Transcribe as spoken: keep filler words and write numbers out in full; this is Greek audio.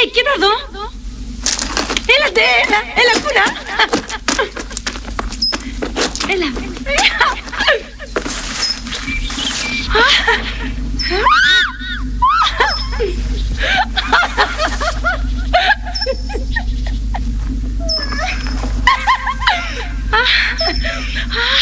εκεί να δω. Έλατε, έλα, έλα κούρα. Έλα.